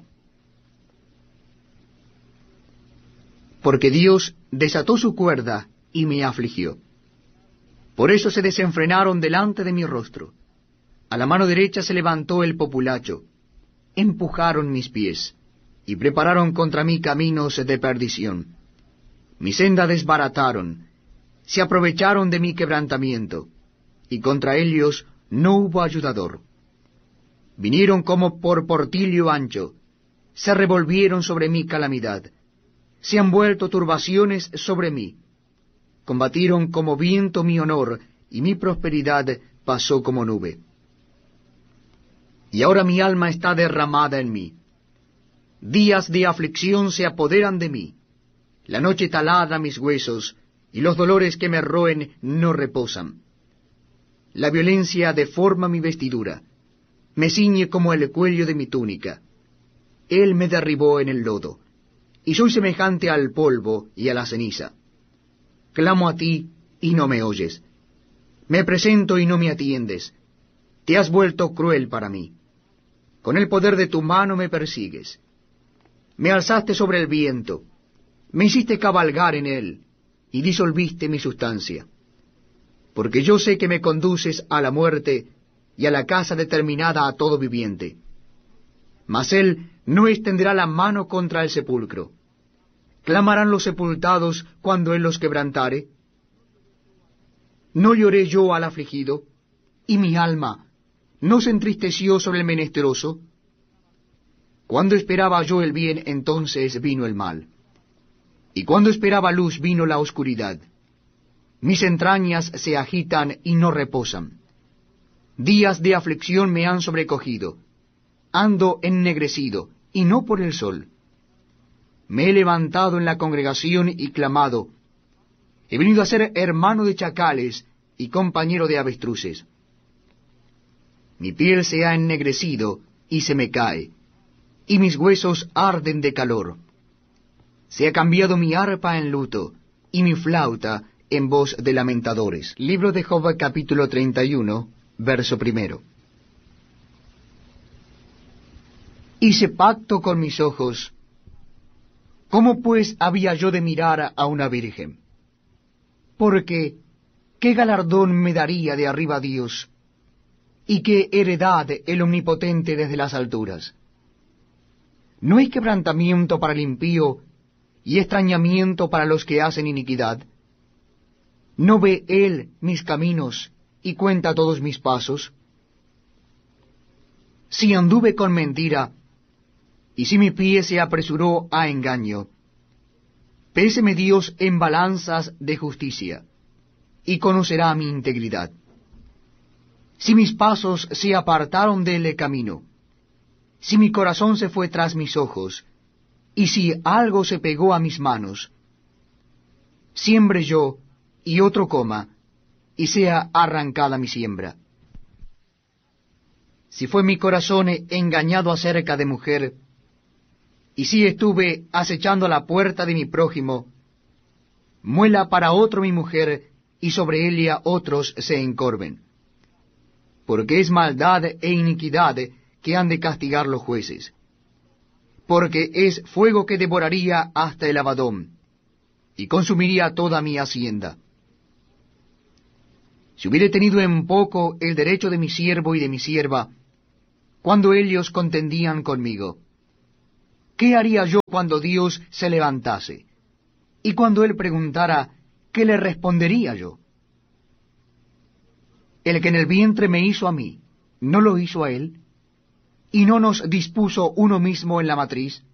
Porque Dios desató su cuerda y me afligió. Por eso se desenfrenaron delante de mi rostro. A la mano derecha se levantó el populacho. Empujaron mis pies, y prepararon contra mí caminos de perdición. Mi senda desbarataron, se aprovecharon de mi quebrantamiento, y contra ellos no hubo ayudador. Vinieron como por portillo ancho, se revolvieron sobre mi calamidad, se han vuelto turbaciones sobre mí. Combatieron como viento mi honor, y mi prosperidad pasó como nube. Y ahora mi alma está derramada en mí. Días de aflicción se apoderan de mí. La noche taladra mis huesos, y los dolores que me roen no reposan. La violencia deforma mi vestidura, me ciñe como el cuello de mi túnica. Él me derribó en el lodo, y soy semejante al polvo y a la ceniza. Clamo a ti, y no me oyes. Me presento y no me atiendes. Te has vuelto cruel para mí. Con el poder de tu mano me persigues. Me alzaste sobre el viento, me hiciste cabalgar en él, y disolviste mi sustancia. Porque yo sé que me conduces a la muerte, y a la casa determinada a todo viviente. Mas él no extenderá la mano contra el sepulcro. ¿Clamarán los sepultados cuando él los quebrantare? ¿No lloré yo al afligido, y mi alma no se entristeció sobre el menesteroso? Cuando esperaba yo el bien, entonces vino el mal. Y cuando esperaba luz, vino la oscuridad. Mis entrañas se agitan y no reposan. Días de aflicción me han sobrecogido. Ando ennegrecido, y no por el sol. Me he levantado en la congregación y clamado. He venido a ser hermano de chacales y compañero de avestruces. Mi piel se ha ennegrecido y se me cae, y mis huesos arden de calor. Se ha cambiado mi arpa en luto, y mi flauta en voz de lamentadores. Libro de Job, capítulo treinta y uno, verso primero. Hice pacto con mis ojos. ¿Cómo pues había yo de mirar a una virgen? Porque, ¿qué galardón me daría de arriba Dios? ¿Y qué heredad el Omnipotente desde las alturas? ¿No hay quebrantamiento para el impío y extrañamiento para los que hacen iniquidad? ¿No ve él mis caminos y cuenta todos mis pasos? Si anduve con mentira, y si mi pie se apresuró a engaño, péseme Dios en balanzas de justicia, y conocerá mi integridad. Si mis pasos se apartaron del camino, si mi corazón se fue tras mis ojos, y si algo se pegó a mis manos, siembre yo, y otro coma, y sea arrancada mi siembra. Si fue mi corazón engañado acerca de mujer, y si estuve acechando a la puerta de mi prójimo, muela para otro mi mujer, y sobre ella otros se encorven. Porque es maldad e iniquidad que han de castigar los jueces. Porque es fuego que devoraría hasta el Abadón, y consumiría toda mi hacienda. Si hubiere tenido en poco el derecho de mi siervo y de mi sierva, cuando ellos contendían conmigo. ¿Qué haría yo cuando Dios se levantase? Y cuando él preguntara, ¿qué le respondería yo? El que en el vientre me hizo a mí, ¿no lo hizo a él? ¿Y no nos dispuso uno mismo en la matriz?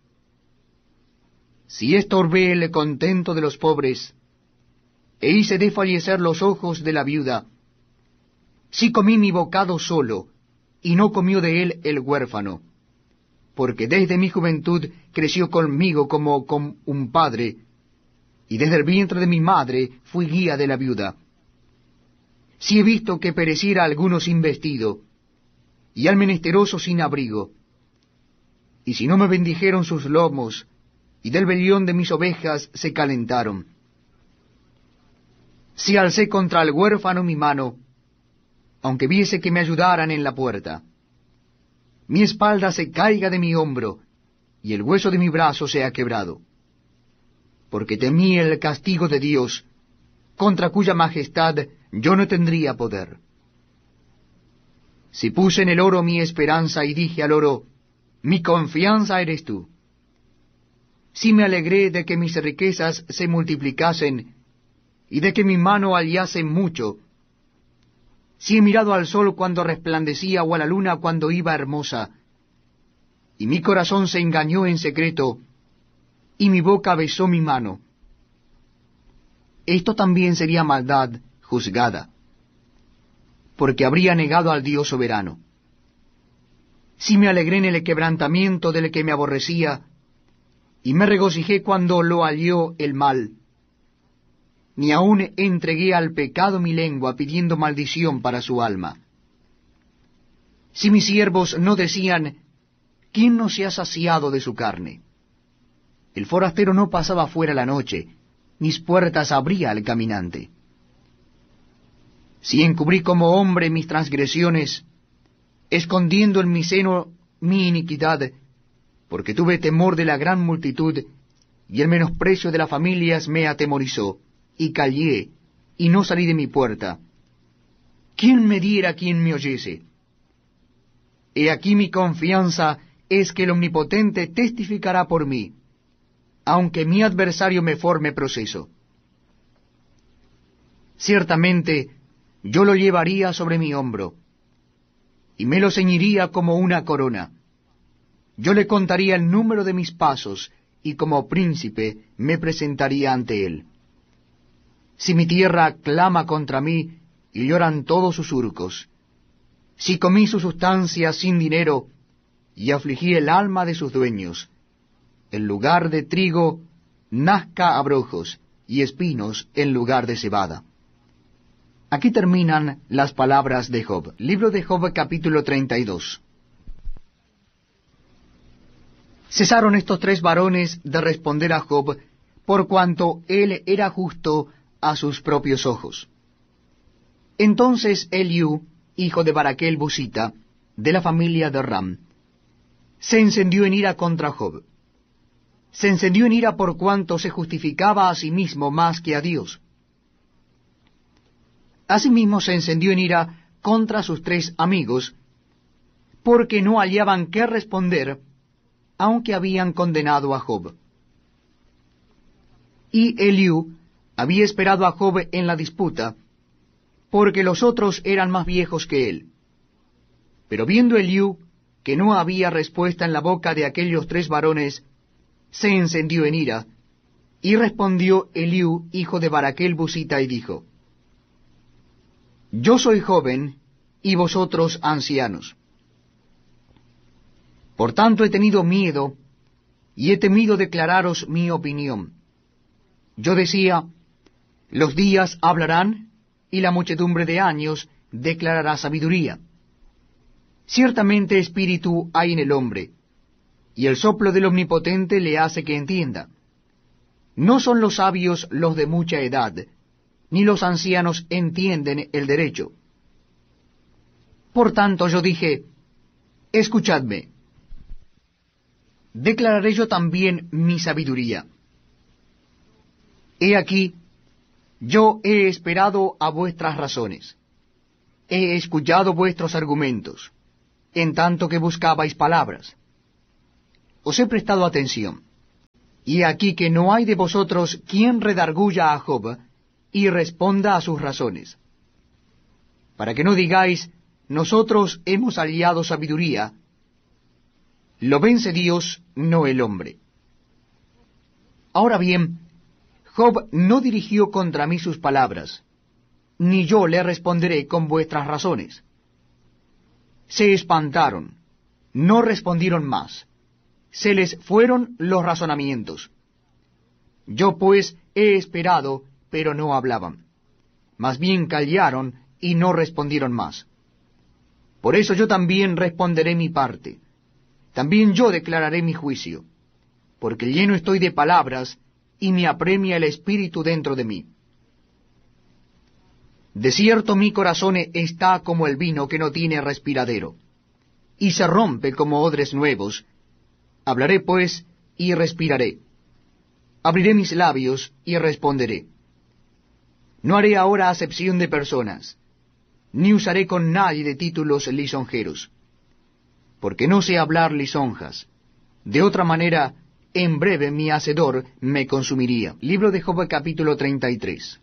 Si estorbé el contento de los pobres, e hice desfallecer los ojos de la viuda, si comí mi bocado solo, y no comió de él el huérfano, porque desde mi juventud creció conmigo como con un padre, y desde el vientre de mi madre fui guía de la viuda. Si he visto que pereciera alguno sin vestido, y al menesteroso sin abrigo, y si no me bendijeron sus lomos, y del vellón de mis ovejas se calentaron. Si alcé contra el huérfano mi mano, aunque viese que me ayudaran en la puerta, mi espalda se caiga de mi hombro, y el hueso de mi brazo sea quebrado. Porque temí el castigo de Dios, contra cuya majestad yo no tendría poder. Si puse en el oro mi esperanza y dije al oro, mi confianza eres tú. Si me alegré de que mis riquezas se multiplicasen, y de que mi mano hallase mucho, si he mirado al sol cuando resplandecía o a la luna cuando iba hermosa, y mi corazón se engañó en secreto, y mi boca besó mi mano, esto también sería maldad juzgada, porque habría negado al Dios soberano. Si me alegré en el quebrantamiento del que me aborrecía, y me regocijé cuando lo halló el mal, ni aun entregué al pecado mi lengua pidiendo maldición para su alma. Si mis siervos no decían, ¿quién no se ha saciado de su carne? El forastero no pasaba fuera la noche, mis puertas abría al caminante. Si encubrí como hombre mis transgresiones, escondiendo en mi seno mi iniquidad, porque tuve temor de la gran multitud, y el menosprecio de las familias me atemorizó, y callé, y no salí de mi puerta. ¿Quién me diera quien me oyese? He aquí mi confianza es que el Omnipotente testificará por mí, aunque mi adversario me forme proceso. Ciertamente yo lo llevaría sobre mi hombro, y me lo ceñiría como una corona. Yo le contaría el número de mis pasos, y como príncipe me presentaría ante él. Si mi tierra clama contra mí, y lloran todos sus surcos, si comí su sustancia sin dinero, y afligí el alma de sus dueños, en lugar de trigo nazca abrojos, y espinos en lugar de cebada. Aquí terminan las palabras de Job. Libro de Job, capítulo treinta y dos. Cesaron estos tres varones de responder a Job, por cuanto él era justo a sus propios ojos. Entonces Eliú, hijo de Baraquel Busita, de la familia de Ram, se encendió en ira contra Job. Se encendió en ira por cuanto se justificaba a sí mismo más que a Dios. Asimismo se encendió en ira contra sus tres amigos, porque no hallaban qué responder, aunque habían condenado a Job. Y Eliú había esperado a Job en la disputa, porque los otros eran más viejos que él. Pero viendo Eliú que no había respuesta en la boca de aquellos tres varones, se encendió en ira, y respondió Eliú, hijo de Baraquel Busita, y dijo, Yo soy joven, y vosotros ancianos. Por tanto he tenido miedo, y he temido declararos mi opinión. Yo decía, los días hablarán, y la muchedumbre de años declarará sabiduría. Ciertamente espíritu hay en el hombre, y el soplo del Omnipotente le hace que entienda. No son los sabios los de mucha edad, ni los ancianos entienden el derecho. Por tanto yo dije, escuchadme, declararé yo también mi sabiduría. He aquí, yo he esperado a vuestras razones, he escuchado vuestros argumentos. en tanto que buscabais palabras. Os he prestado atención, y aquí que no hay de vosotros quien redarguya a Job y responda a sus razones. Para que no digáis, nosotros hemos hallado sabiduría, lo vence Dios, no el hombre. Ahora bien, Job no dirigió contra mí sus palabras, ni yo le responderé con vuestras razones. Se espantaron, no respondieron más, se les fueron los razonamientos. Yo pues he esperado, pero no hablaban. Más bien callaron y no respondieron más. Por eso yo también responderé mi parte. También yo declararé mi juicio, porque lleno estoy de palabras, y me apremia el espíritu dentro de mí. De cierto mi corazón está como el vino que no tiene respiradero, y se rompe como odres nuevos. Hablaré pues, y respiraré. Abriré mis labios, y responderé. No haré ahora acepción de personas, ni usaré con nadie de títulos lisonjeros, porque no sé hablar lisonjas. De otra manera, en breve mi hacedor me consumiría. Libro de Job, capítulo treinta y tres.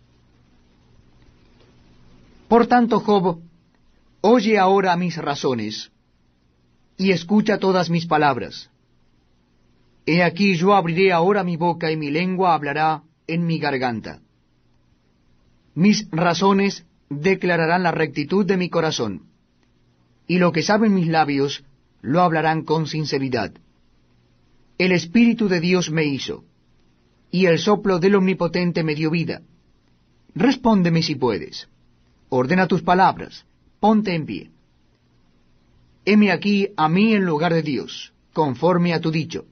Por tanto, Job, oye ahora mis razones, y escucha todas mis palabras. He aquí yo abriré ahora mi boca, y mi lengua hablará en mi garganta. Mis razones declararán la rectitud de mi corazón, y lo que saben mis labios lo hablarán con sinceridad. El Espíritu de Dios me hizo, y el soplo del Omnipotente me dio vida. Respóndeme si puedes. Ordena tus palabras, ponte en pie. Heme aquí a mí en lugar de Dios, conforme a tu dicho.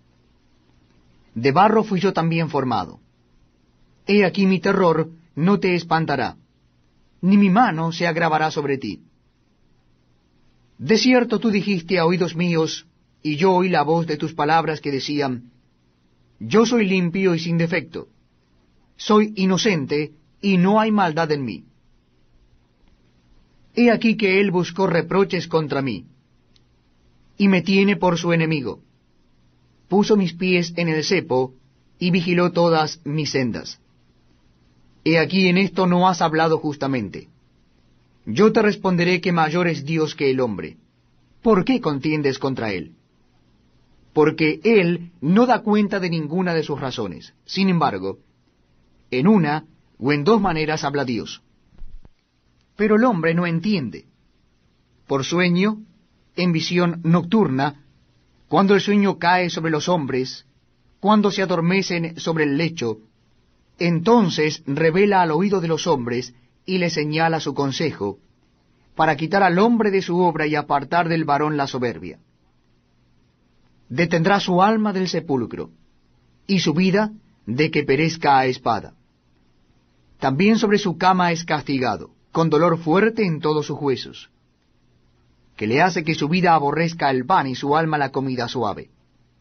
De barro fui yo también formado. He aquí mi terror no te espantará, ni mi mano se agravará sobre ti. De cierto tú dijiste a oídos míos, y yo oí la voz de tus palabras que decían, yo soy limpio y sin defecto, soy inocente, y no hay maldad en mí. He aquí que él buscó reproches contra mí, y me tiene por su enemigo. Puso mis pies en el cepo, y vigiló todas mis sendas. He aquí en esto no has hablado justamente. Yo te responderé que mayor es Dios que el hombre. ¿Por qué contiendes contra él? Porque él no da cuenta de ninguna de sus razones. Sin embargo, en una o en dos maneras habla Dios. Pero el hombre no entiende. Por sueño, en visión nocturna, cuando el sueño cae sobre los hombres, cuando se adormecen sobre el lecho, entonces revela al oído de los hombres y le señala su consejo, para quitar al hombre de su obra y apartar del varón la soberbia. Detendrá su alma del sepulcro, y su vida de que perezca a espada. También sobre su cama es castigado, con dolor fuerte en todos sus huesos, que le hace que su vida aborrezca el pan y su alma la comida suave.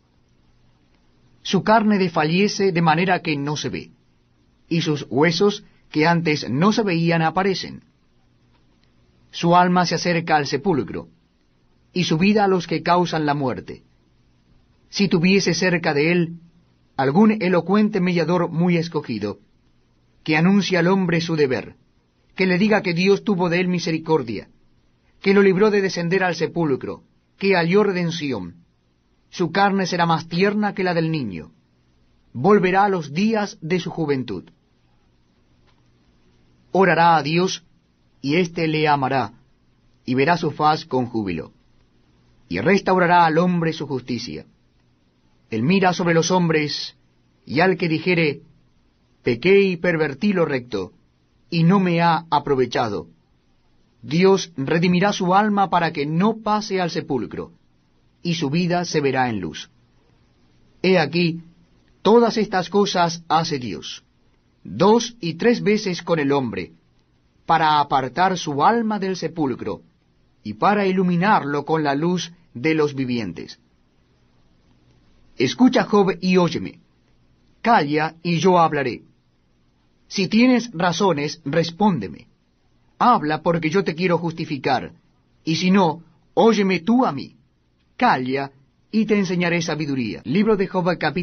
Su carne desfallece de manera que no se ve, y sus huesos que antes no se veían aparecen. Su alma se acerca al sepulcro, y su vida a los que causan la muerte. Si tuviese cerca de él algún elocuente mediador muy escogido, que anuncie al hombre su deber, que le diga que Dios tuvo de él misericordia, que lo libró de descender al sepulcro, que halló redención. Su carne será más tierna que la del niño, volverá a los días de su juventud. Orará a Dios, y éste le amará, y verá su faz con júbilo, y restaurará al hombre su justicia. Él mira sobre los hombres, y al que dijere, pequé y pervertí lo recto, y no me ha aprovechado, Dios redimirá su alma para que no pase al sepulcro, y su vida se verá en luz. He aquí, todas estas cosas hace Dios, dos y tres veces con el hombre, para apartar su alma del sepulcro, y para iluminarlo con la luz de los vivientes. Escucha, Job, y óyeme. Calla, y yo hablaré. Si tienes razones, respóndeme. Habla, porque yo te quiero justificar, y si no, Óyeme tú a mí. Calla, y te enseñaré sabiduría. Libro de Job, capítulo